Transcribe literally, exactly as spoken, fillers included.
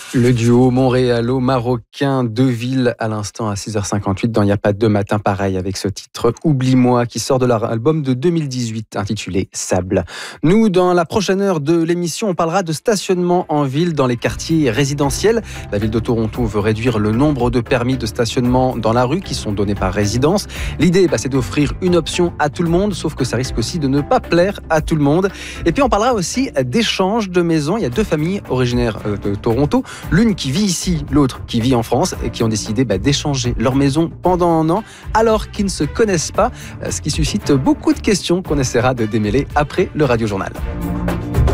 Le duo montréalo-marocain Deville à l'instant à six heures cinquante-huit dans Il n'y a pas deux matins pareil avec ce titre Oublie-moi qui sort de leur album de deux mille dix-huit intitulé Sable. Nous, dans la prochaine heure de l'émission, on parlera de stationnement en ville dans les quartiers résidentiels. La ville de Toronto veut réduire le nombre de permis de stationnement dans la rue qui sont donnés par résidence. L'idée, bah, c'est d'offrir une option à tout le monde, sauf que ça risque aussi de ne pas plaire à tout le monde. Et puis on parlera aussi d'échanges de maisons. Il y a deux familles originaires de Toronto. L'une qui vit ici, l'autre qui vit en France et qui ont décidé bah, d'échanger leur maison pendant un an alors qu'ils ne se connaissent pas, ce qui suscite beaucoup de questions qu'on essaiera de démêler après le Radio Journal.